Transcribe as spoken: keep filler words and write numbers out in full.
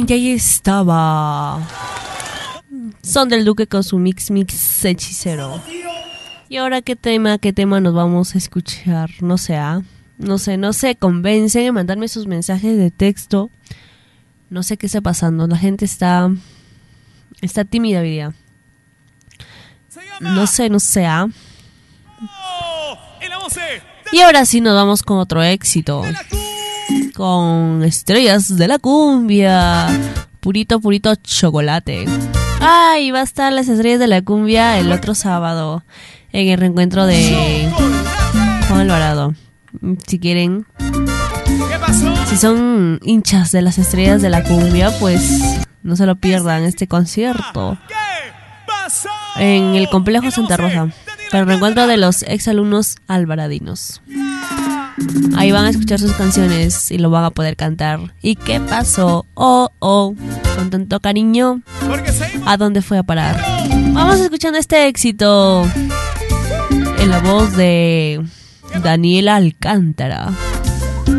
Efectivamente, ahí estaba Son del Duque con su mix mix hechicero. Y ahora qué tema, qué tema nos vamos a escuchar, no sé, ¿ah? No sé, no sé, convencen en mandarme sus mensajes de texto. No sé qué está pasando, la gente está está tímida hoy día. No sé, no sé, ¿ah? Y ahora sí nos vamos con otro éxito. Con Estrellas de la Cumbia. Purito, purito chocolate. Ay, va a estar las Estrellas de la Cumbia el otro sábado en el reencuentro de Juan Alvarado. Si quieren, si son hinchas de las Estrellas de la Cumbia, pues no se lo pierdan este concierto en el complejo Santa Rosa para el reencuentro de los exalumnos alvaradinos. Ahí van a escuchar sus canciones y lo van a poder cantar. ¿Y qué pasó? Oh, oh, con tanto cariño, ¿a dónde fue a parar? Vamos escuchando este éxito en la voz de Daniela Alcántara.